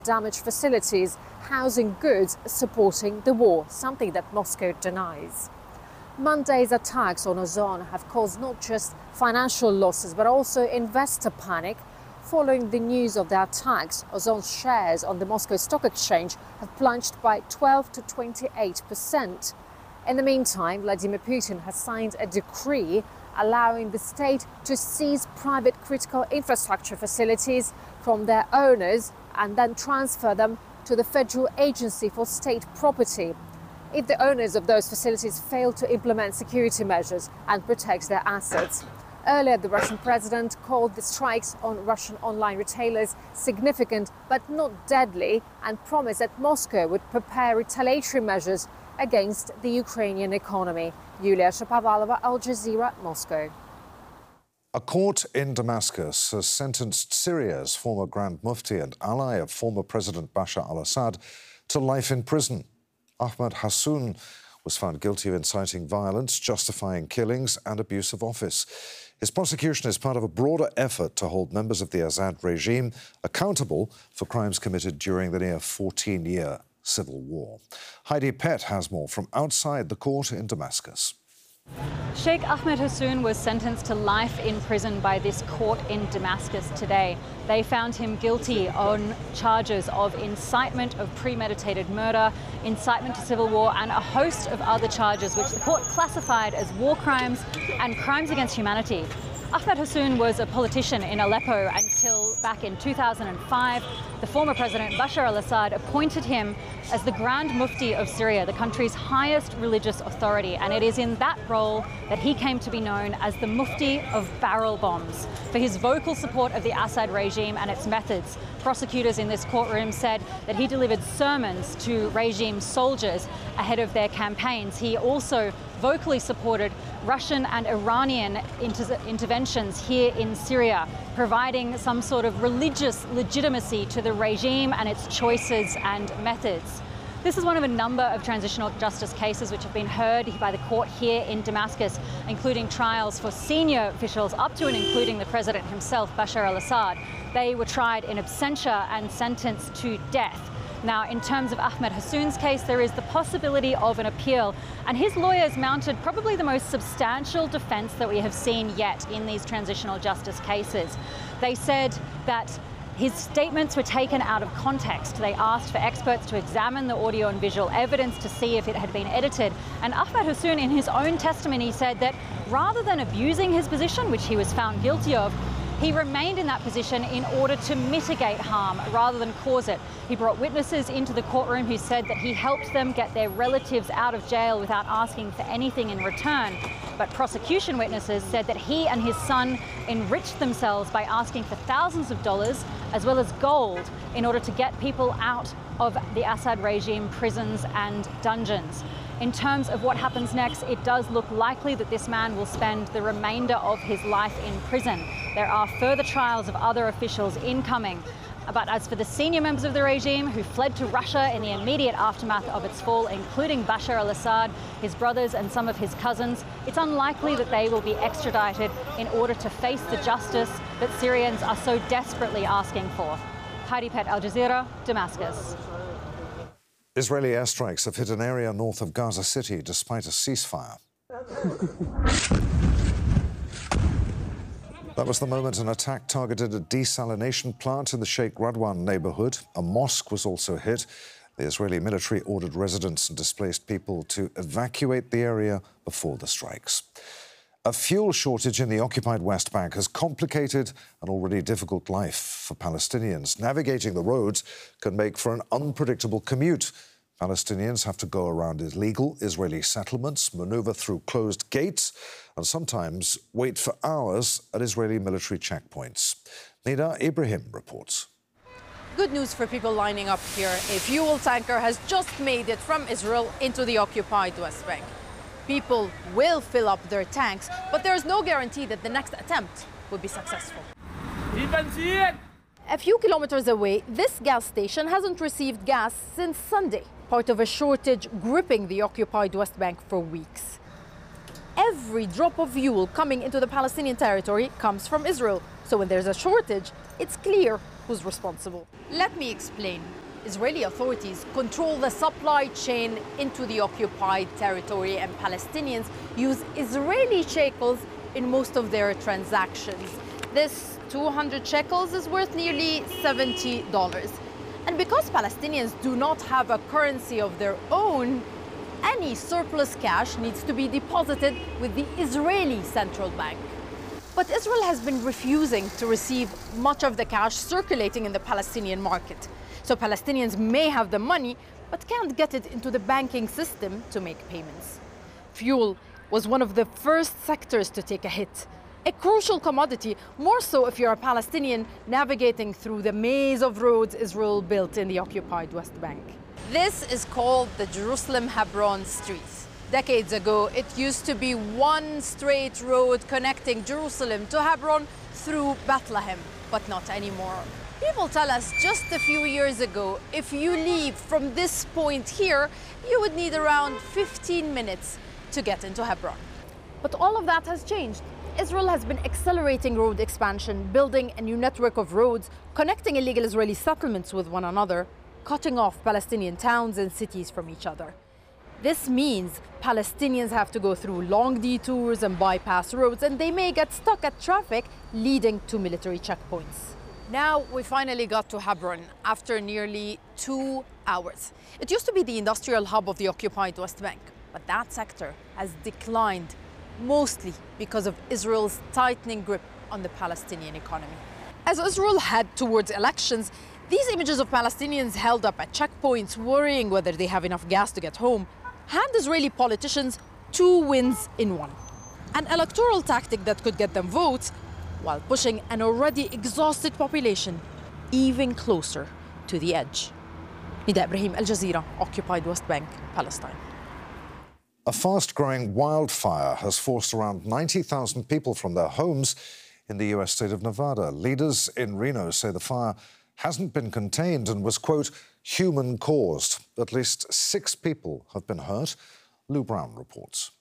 damaged facilities housing goods supporting the war, something that Moscow denies. Monday's attacks on Ozon have caused not just financial losses but also investor panic. Following the news of the attacks, Ozon's shares on the Moscow Stock Exchange have plunged by 12 to 28%. In the meantime, Vladimir Putin has signed a decree allowing the state to seize private critical infrastructure facilities from their owners and then transfer them to the Federal Agency for State Property if the owners of those facilities fail to implement security measures and protect their assets. Earlier, the Russian president called the strikes on Russian online retailers significant but not deadly and promised that Moscow would prepare retaliatory measures against the Ukrainian economy. Yulia Shapovalova, Al Jazeera, Moscow. A court in Damascus has sentenced Syria's former Grand Mufti and ally of former President Bashar al-Assad to life in prison. Ahmed Hassoun was found guilty of inciting violence, justifying killings and abuse of office. His prosecution is part of a broader effort to hold members of the Assad regime accountable for crimes committed during the near 14-year civil war. Heidi Pett has more from outside the court in Damascus. Sheikh Ahmed Hassoun was sentenced to life in prison by this court in Damascus today. They found him guilty on charges of incitement of premeditated murder, incitement to civil war, and a host of other charges which the court classified as war crimes and crimes against humanity. Ahmed Hassoun was a politician in Aleppo until back in 2005. The former president Bashar al-Assad appointed him as the Grand Mufti of Syria, the country's highest religious authority. And it is in that role that he came to be known as the Mufti of barrel bombs for his vocal support of the Assad regime and its methods. Prosecutors in this courtroom said that he delivered sermons to regime soldiers ahead of their campaigns. He also vocally supported Russian and Iranian interventions here in Syria, providing some sort of religious legitimacy to the regime and its choices and methods. This is one of a number of transitional justice cases which have been heard by the court here in Damascus, including trials for senior officials up to and including the president himself, Bashar al-Assad. They were tried in absentia and sentenced to death. Now, in terms of Ahmed Hassoun's case, there is the possibility of an appeal, and his lawyers mounted probably the most substantial defense that we have seen yet in these transitional justice cases. They said that his statements were taken out of context. They asked for experts to examine the audio and visual evidence to see if it had been edited. And Ahmed Hassoun, in his own testimony, said that rather than abusing his position, which he was found guilty of, he remained in that position in order to mitigate harm rather than cause it. He brought witnesses into the courtroom who said that he helped them get their relatives out of jail without asking for anything in return. But prosecution witnesses said that he and his son enriched themselves by asking for thousands of dollars as well as gold in order to get people out of the Assad regime prisons and dungeons. In terms of what happens next, it does look likely that this man will spend the remainder of his life in prison. There are further trials of other officials incoming. But as for the senior members of the regime who fled to Russia in the immediate aftermath of its fall, including Bashar al-Assad, his brothers and some of his cousins, it's unlikely that they will be extradited in order to face the justice that Syrians are so desperately asking for. Heidi Pett, Al Jazeera, Damascus. Israeli airstrikes have hit an area north of Gaza City despite a ceasefire. That was the moment an attack targeted a desalination plant in the Sheikh Radwan neighborhood. A mosque was also hit. The Israeli military ordered residents and displaced people to evacuate the area before the strikes. A fuel shortage in the occupied West Bank has complicated an already difficult life for Palestinians. Navigating the roads can make for an unpredictable commute. Palestinians have to go around illegal Israeli settlements, maneuver through closed gates, and sometimes wait for hours at Israeli military checkpoints. Nida Ibrahim reports. Good news for people lining up here. A fuel tanker has just made it from Israel into the occupied West Bank. People will fill up their tanks, but there is no guarantee that the next attempt will be successful. A few kilometers away, this gas station hasn't received gas since Sunday, part of a shortage gripping the occupied West Bank for weeks. Every drop of fuel coming into the Palestinian territory comes from Israel, so when there's a shortage, it's clear who's responsible. Let me explain. Israeli authorities control the supply chain into the occupied territory, and Palestinians use Israeli shekels in most of their transactions. This 200 shekels is worth nearly $70. And because Palestinians do not have a currency of their own, any surplus cash needs to be deposited with the Israeli central bank. But Israel has been refusing to receive much of the cash circulating in the Palestinian market. So Palestinians may have the money, but can't get it into the banking system to make payments. Fuel was one of the first sectors to take a hit. A crucial commodity, more so if you're a Palestinian navigating through the maze of roads Israel built in the occupied West Bank. This is called the Jerusalem-Hebron Street. Decades ago, it used to be one straight road connecting Jerusalem to Hebron through Bethlehem, but not anymore. People tell us just a few years ago, if you leave from this point here, you would need around 15 minutes to get into Hebron. But all of that has changed. Israel has been accelerating road expansion, building a new network of roads, connecting illegal Israeli settlements with one another, cutting off Palestinian towns and cities from each other. This means Palestinians have to go through long detours and bypass roads, and they may get stuck at traffic leading to military checkpoints. Now we finally got to Hebron after nearly 2 hours. It used to be the industrial hub of the occupied West Bank, but that sector has declined, mostly because of Israel's tightening grip on the Palestinian economy. As Israel head towards elections, these images of Palestinians held up at checkpoints, worrying whether they have enough gas to get home, hand Israeli politicians 2 wins in one. An electoral tactic that could get them votes, while pushing an already exhausted population even closer to the edge. Nida Ibrahim, Al Jazeera, occupied West Bank, Palestine. A fast-growing wildfire has forced around 90,000 people from their homes in the US state of Nevada. Leaders in Reno say the fire hasn't been contained and was, quote, human-caused. At least 6 people have been hurt. Lou Brown reports.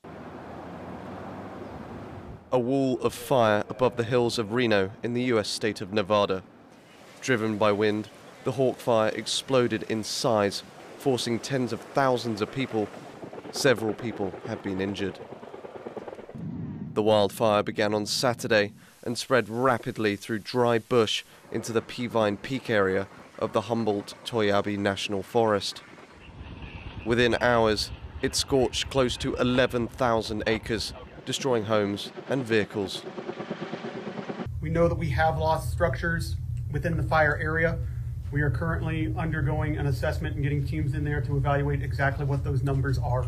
A wall of fire above the hills of Reno in the US state of Nevada. Driven by wind, the Hawk Fire exploded in size, forcing tens of thousands of people. Several people have been injured. The wildfire began on Saturday and spread rapidly through dry bush into the Peavine Peak area of the Humboldt-Toyabe National Forest. Within hours, it scorched close to 11,000 acres, destroying homes and vehicles. We know that we have lost structures within the fire area. We are currently undergoing an assessment and getting teams in there to evaluate exactly what those numbers are.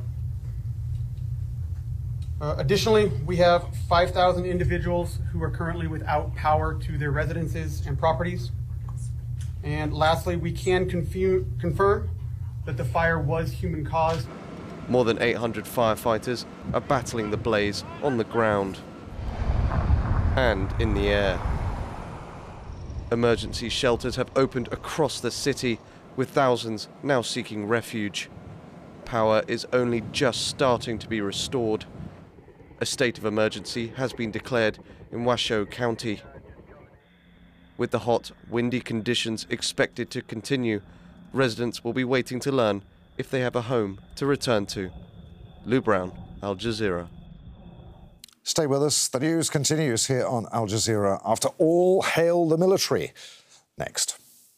Additionally, we have 5,000 individuals who are currently without power to their residences and properties. And lastly, we can confirm that the fire was human-caused. More than 800 firefighters are battling the blaze on the ground and in the air. Emergency shelters have opened across the city, with thousands now seeking refuge. Power is only just starting to be restored. A state of emergency has been declared in Washoe County. With the hot, windy conditions expected to continue, residents will be waiting to learn if they have a home to return to. Lou Brown, Al Jazeera. Stay with us. The news continues here on Al Jazeera after All Hail the Military. Next.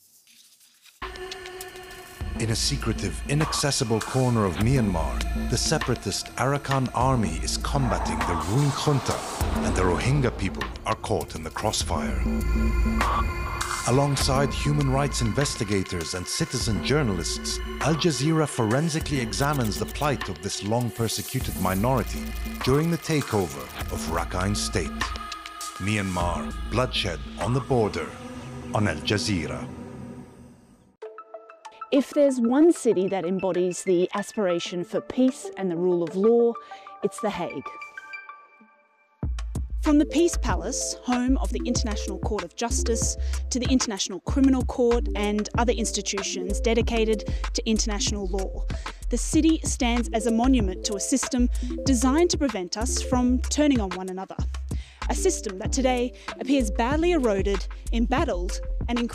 In a secretive, inaccessible corner of Myanmar, the separatist Arakan army is combating the ruling junta, and the Rohingya people are caught in the crossfire. Alongside human rights investigators and citizen journalists, Al Jazeera forensically examines the plight of this long-persecuted minority during the takeover of Rakhine State. Myanmar, bloodshed on the border, on Al Jazeera. If there's one city that embodies the aspiration for peace and the rule of law, it's The Hague. From the Peace Palace, home of the International Court of Justice, to the International Criminal Court and other institutions dedicated to international law, the city stands as a monument to a system designed to prevent us from turning on one another. A system that today appears badly eroded, embattled, and